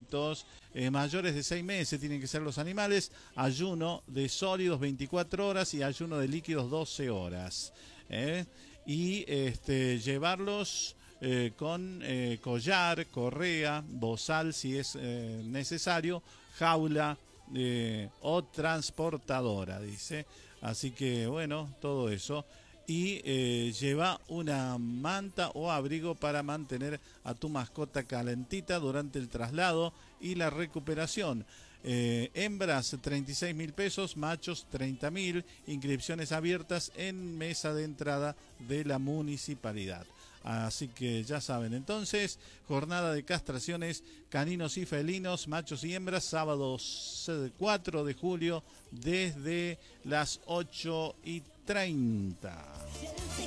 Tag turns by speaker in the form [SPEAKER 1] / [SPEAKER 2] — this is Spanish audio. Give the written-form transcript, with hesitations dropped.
[SPEAKER 1] perritos mayores de 6 meses, tienen que ser los animales, ayuno de sólidos 24 horas y ayuno de líquidos 12 horas. Y llevarlos con collar, correa, bozal si es necesario, jaula o transportadora, dice. Así que bueno, todo eso. Y lleva una manta o abrigo para mantener a tu mascota calentita durante el traslado y la recuperación. Hembras 36.000 pesos, machos 30.000, inscripciones abiertas en mesa de entrada de la municipalidad. Así que ya saben, entonces, jornada de castraciones caninos y felinos, machos y hembras, sábado 4 de julio desde las 8:30.